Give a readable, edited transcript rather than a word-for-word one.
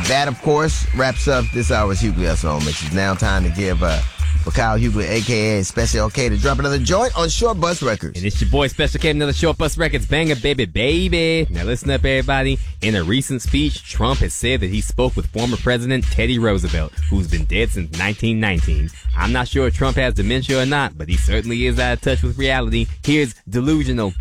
That, of course, wraps up this hour's Hughley Us Moments. It's now time to give for Kyle Hughley, a.k.a. Special K, to drop another joint on Short Bus Records. And it's your boy Special K, another Short Bus Records banger, baby. Now listen up, everybody. In a recent speech, Trump has said that he spoke with former President Teddy Roosevelt, who's been dead since 1919. I'm not sure if Trump has dementia or not, but he certainly is out of touch with reality. Here's Delusional.